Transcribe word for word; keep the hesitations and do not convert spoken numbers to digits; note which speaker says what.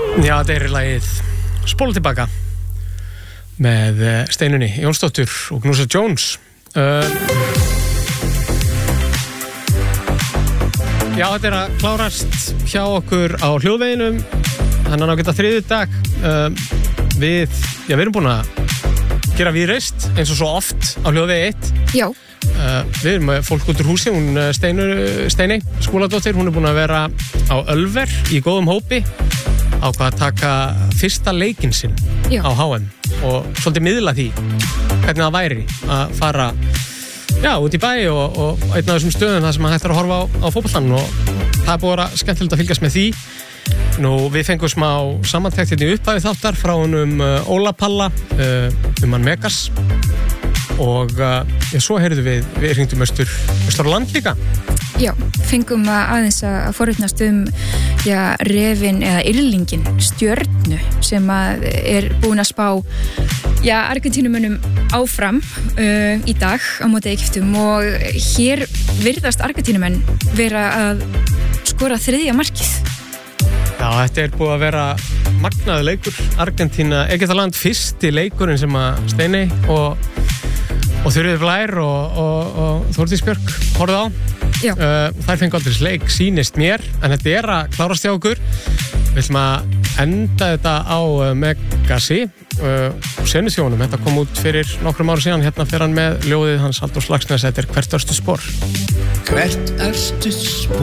Speaker 1: Já, þetta er lagið Spóla tilbaka með Steinunni Jónsdóttur og Knúsa Jones. Uh, já, þetta er að klárast hjá okkur á hljóðveginum. Þannig að geta þriðjudag. Uh, við, já, við erum búin að gera Víðreist eins og svo oft á hljóðvegi eitt.
Speaker 2: Já.
Speaker 1: Uh, við erum með fólk út úr húsi, hún Steinur, Steiney Skúladóttir, hún er búin að vera á Ölver í góðum hópi. Ákvað að taka fyrsta leikinn sinn
Speaker 2: Já.
Speaker 1: á H M og svolítið miðla því hvernig það væri að fara já, út í bæ og, og einn af þessum stöðum þar sem maður hættir að horfa á, á fótboltann og það er búið að vera skemmtilegt að fylgjast með því. Nú, við fengum smá samantekt hérna í upphafi þáttar frá honum uh, Óla Palla uh, um hann Megas og uh, já, svo heyrðum við, við hringdum austur, austur á land líka.
Speaker 2: Já, fengum að aðeins að forutnast um já, refin eða yrlingin Stjörnu sem að er búin að spá já, Argentínumönnum áfram uh, í dag á móti Egyptum og hér virðast Argentínumenn vera að skora þriðja markið.
Speaker 1: Já, þetta er búið að vera magnaður leikur. Argentína, Egyptaland fyrsti leikurinn sem að Steiney og, og Þuríður Blær og, og, og Þórdís Björk horfðu á.
Speaker 2: Já.
Speaker 1: Uh, þær fengu aldrei sleik, sýnist mér, en þetta er að klárast hjá okkur. Við ætlum að enda þetta á uh, Megasi uh, og Senusjónum. Þetta kom út fyrir nokkrum ára síðan. Hérna fer hann með ljóðið hans Halldórs Laxness. Þetta er Hvert ertu spor?
Speaker 3: Hvert ertu spor?